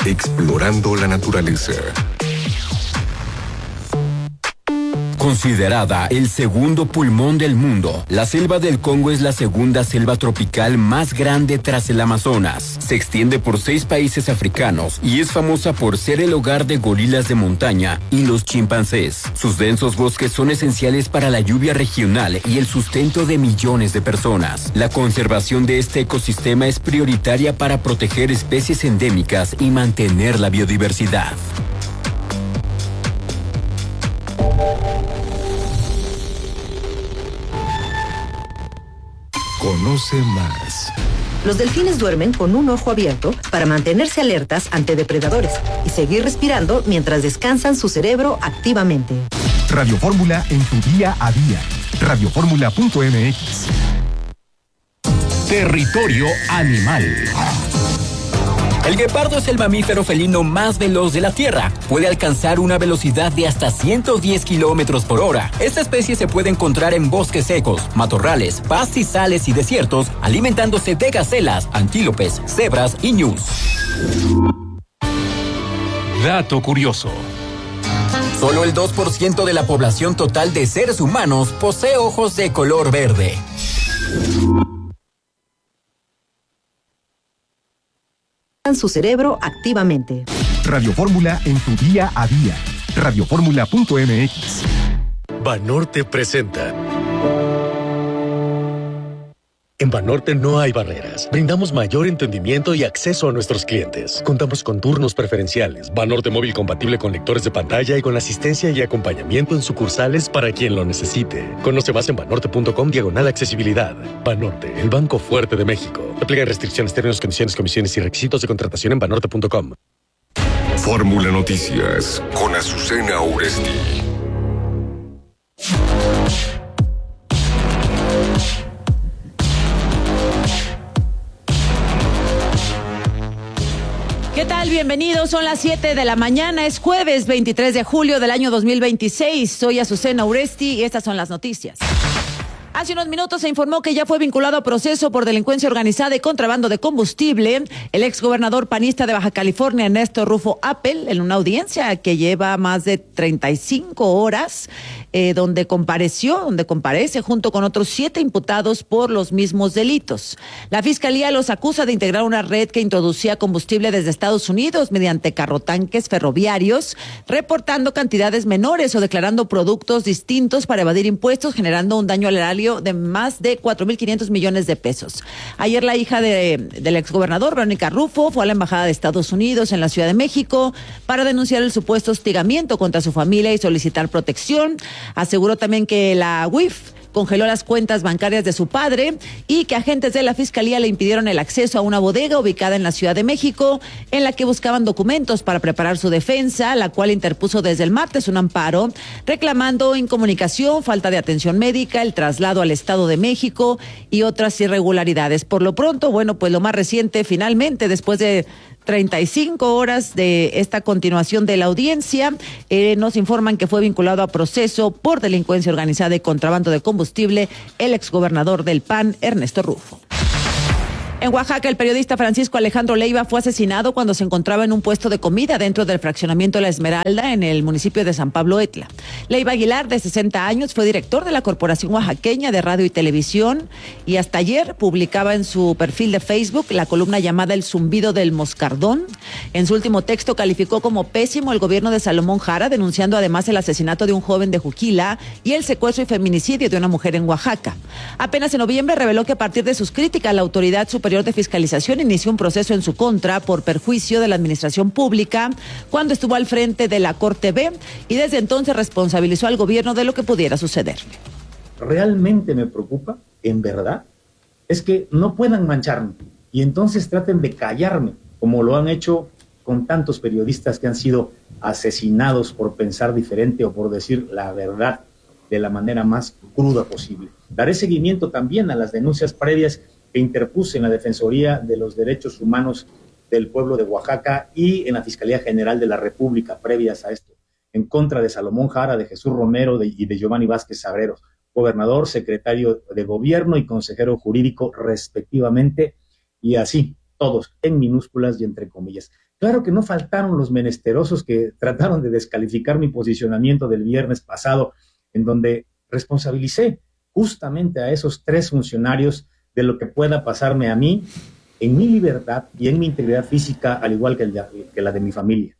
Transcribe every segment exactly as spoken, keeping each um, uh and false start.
explorando la naturaleza. Considerada el segundo pulmón del mundo, la selva del Congo es la segunda selva tropical más grande tras el Amazonas. Se extiende por seis países africanos y es famosa por ser el hogar de gorilas de montaña y los chimpancés. Sus densos bosques son esenciales para la lluvia regional y el sustento de millones de personas. La conservación de este ecosistema es prioritaria para proteger especies endémicas y mantener la biodiversidad. Conoce más. Los delfines duermen con un ojo abierto para mantenerse alertas ante depredadores y seguir respirando mientras descansan su cerebro activamente. Radio Fórmula en tu día a día. radio fórmula punto m x. Territorio animal. El guepardo es el mamífero felino más veloz de la Tierra. Puede alcanzar una velocidad de hasta ciento diez kilómetros por hora. Esta especie se puede encontrar en bosques secos, matorrales, pastizales y desiertos, alimentándose de gacelas, antílopes, cebras y ñus. Dato curioso. Solo el dos por ciento de la población total de seres humanos posee ojos de color verde. Su cerebro activamente. Radio Fórmula en tu día a día. radio fórmula punto m x. Banorte presenta. En Banorte no hay barreras. Brindamos mayor entendimiento y acceso a nuestros clientes. Contamos con turnos preferenciales, Banorte móvil compatible con lectores de pantalla y con asistencia y acompañamiento en sucursales para quien lo necesite. Conoce más en banorte punto com diagonal accesibilidad. Banorte, el banco fuerte de México. Aplican restricciones, términos, condiciones, comisiones y requisitos de contratación en banorte punto com. Fórmula Noticias con Azucena Oresti. ¿Qué tal? Bienvenidos, son las siete de la mañana, es jueves veintitrés de julio del año dos mil veintiséis. Soy Azucena Uresti y estas son las noticias. Hace unos minutos se informó que ya fue vinculado a proceso por delincuencia organizada y contrabando de combustible el exgobernador panista de Baja California, Ernesto Rufo Appel, en una audiencia que lleva más de treinta y cinco horas, eh, donde compareció, donde comparece junto con otros siete imputados por los mismos delitos. La fiscalía los acusa de integrar una red que introducía combustible desde Estados Unidos mediante carrotanques ferroviarios, reportando cantidades menores o declarando productos distintos para evadir impuestos, generando un daño al erario de más de cuatro mil quinientos millones de pesos. Ayer la hija de, del exgobernador, Verónica Rufo, fue a la Embajada de Estados Unidos en la Ciudad de México para denunciar el supuesto hostigamiento contra su familia y solicitar protección. Aseguró también que la U I F congeló las cuentas bancarias de su padre y que agentes de la Fiscalía le impidieron el acceso a una bodega ubicada en la Ciudad de México en la que buscaban documentos para preparar su defensa, la cual interpuso desde el martes un amparo reclamando incomunicación, falta de atención médica, el traslado al Estado de México y otras irregularidades. Por lo pronto, bueno, pues lo más reciente, finalmente, después de treinta y cinco horas de esta continuación de la audiencia, eh, nos informan que fue vinculado a proceso por delincuencia organizada y contrabando de combustible el exgobernador del P A N, Ernesto Rufo. En Oaxaca, el periodista Francisco Alejandro Leiva fue asesinado cuando se encontraba en un puesto de comida dentro del fraccionamiento La Esmeralda, en el municipio de San Pablo Etla. Leiva Aguilar, de sesenta años, fue director de la Corporación Oaxaqueña de Radio y Televisión y hasta ayer publicaba en su perfil de Facebook la columna llamada El Zumbido del Moscardón. En su último texto calificó como pésimo el gobierno de Salomón Jara, denunciando además el asesinato de un joven de Juquila y el secuestro y feminicidio de una mujer en Oaxaca. Apenas en noviembre reveló que a partir de sus críticas, la Autoridad Superior de Fiscalización inició un proceso en su contra por perjuicio de la administración pública cuando estuvo al frente de la Corte B y desde entonces responsabilizó al gobierno de lo que pudiera sucederle. Realmente me preocupa, en verdad, es que no puedan mancharme y entonces traten de callarme, como lo han hecho con tantos periodistas que han sido asesinados por pensar diferente o por decir la verdad de la manera más cruda posible. Daré seguimiento también a las denuncias previas que interpuse en la Defensoría de los Derechos Humanos del Pueblo de Oaxaca y en la Fiscalía General de la República previas a esto, en contra de Salomón Jara, de Jesús Romero de, y de Giovanni Vázquez Sabreros, gobernador, secretario de Gobierno y consejero jurídico respectivamente, y así todos, en minúsculas y entre comillas. Claro que no faltaron los menesterosos que trataron de descalificar mi posicionamiento del viernes pasado, en donde responsabilicé justamente a esos tres funcionarios de lo que pueda pasarme a mí en mi libertad y en mi integridad física, al igual que, el de, que la de mi familia.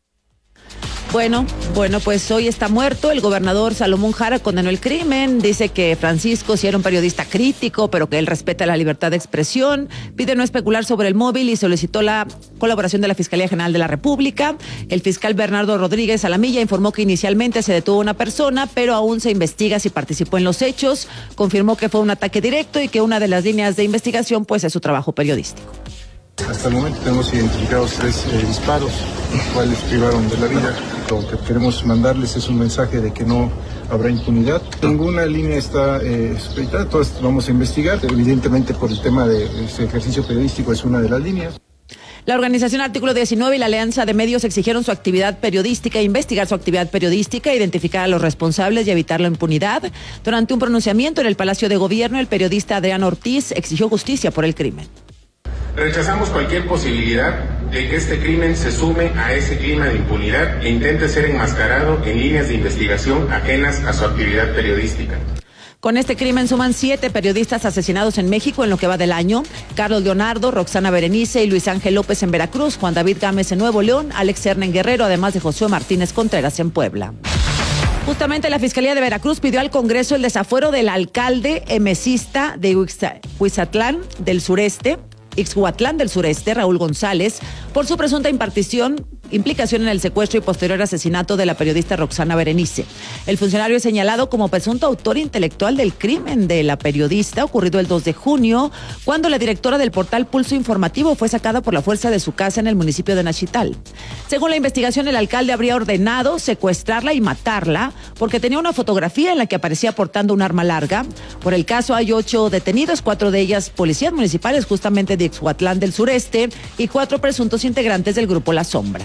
Bueno, bueno, pues hoy está muerto. El gobernador Salomón Jara condenó el crimen. Dice que Francisco sí era un periodista crítico, pero que él respeta la libertad de expresión. Pide no especular sobre el móvil y solicitó la colaboración de la Fiscalía General de la República. El fiscal Bernardo Rodríguez Alamilla informó que inicialmente se detuvo una persona, pero aún se investiga si participó en los hechos. Confirmó que fue un ataque directo y que una de las líneas de investigación pues es su trabajo periodístico. Hasta el momento tenemos identificados tres eh, disparos, los cuales privaron de la vida. Lo que queremos mandarles es un mensaje de que no habrá impunidad. Ninguna línea está eh, supeditada, todas vamos a investigar. Evidentemente, por el tema de este ejercicio periodístico es una de las líneas. La organización Artículo diecinueve y la Alianza de Medios exigieron su actividad periodística, investigar su actividad periodística, identificar a los responsables y evitar la impunidad. Durante un pronunciamiento en el Palacio de Gobierno, el periodista Adrián Ortiz exigió justicia por el crimen. Rechazamos cualquier posibilidad de que este crimen se sume a ese clima de impunidad e intente ser enmascarado en líneas de investigación ajenas a su actividad periodística. Con este crimen suman siete periodistas asesinados en México en lo que va del año. Carlos Leonardo, Roxana Berenice y Luis Ángel López en Veracruz, Juan David Gámez en Nuevo León, Alex Cerna en Guerrero, además de Josué Martínez Contreras en Puebla. Justamente la Fiscalía de Veracruz pidió al Congreso el desafuero del alcalde emesista de Huizatlán del Sureste, Ixhuatlán del Sureste, Raúl González, por su presunta impartición, implicación en el secuestro y posterior asesinato de la periodista Roxana Berenice. El funcionario es señalado como presunto autor intelectual del crimen de la periodista ocurrido el dos de junio, cuando la directora del portal Pulso Informativo fue sacada por la fuerza de su casa en el municipio de Naxital. Según la investigación, el alcalde habría ordenado secuestrarla y matarla porque tenía una fotografía en la que aparecía portando un arma larga. Por el caso hay ocho detenidos, cuatro de ellas policías municipales justamente de Ixhuatlán del Sureste y cuatro presuntos integrantes del grupo La Sombra.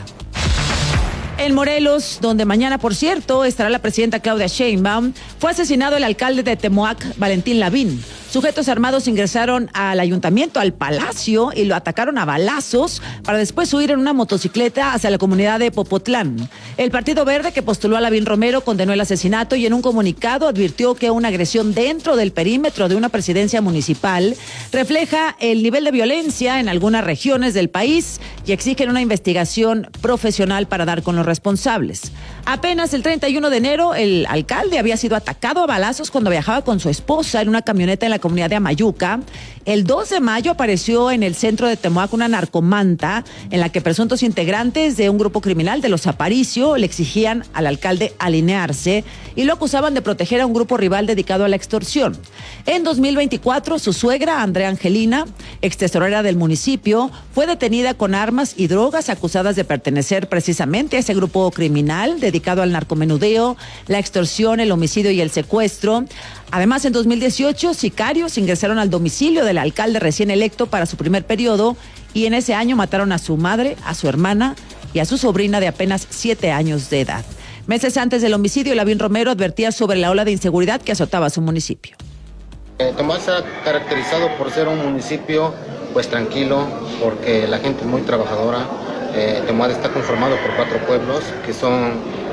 En Morelos, donde mañana, por cierto, estará la presidenta Claudia Sheinbaum, fue asesinado el alcalde de Temoac, Valentín Lavín. Sujetos armados ingresaron al ayuntamiento, al palacio, y lo atacaron a balazos para después huir en una motocicleta hacia la comunidad de Popotlán. El Partido Verde, que postuló a Lavín Romero, condenó el asesinato y en un comunicado advirtió que una agresión dentro del perímetro de una presidencia municipal refleja el nivel de violencia en algunas regiones del país y exigen una investigación profesional para dar con los responsables. Apenas el treinta y uno de enero, el alcalde había sido atacado a balazos cuando viajaba con su esposa en una camioneta en la comunidad de Amayuca. El dos de mayo apareció en el centro de Temoac una narcomanta en la que presuntos integrantes de un grupo criminal de los Aparicio le exigían al alcalde alinearse y lo acusaban de proteger a un grupo rival dedicado a la extorsión. En dos mil veinticuatro, su suegra, Andrea Angelina, ex tesorera del municipio, fue detenida con armas y drogas acusadas de pertenecer precisamente a ese grupo criminal dedicado al narcomenudeo, la extorsión, el homicidio y el secuestro. Además, en dos mil dieciocho, sicarios ingresaron al domicilio del alcalde recién electo para su primer periodo y en ese año mataron a su madre, a su hermana y a su sobrina de apenas siete años de edad. Meses antes del homicidio, Lavín Romero advertía sobre la ola de inseguridad que azotaba su municipio. Eh, Temoac se ha caracterizado por ser un municipio pues tranquilo, porque la gente es muy trabajadora. Eh, Temoac está conformado por cuatro pueblos que son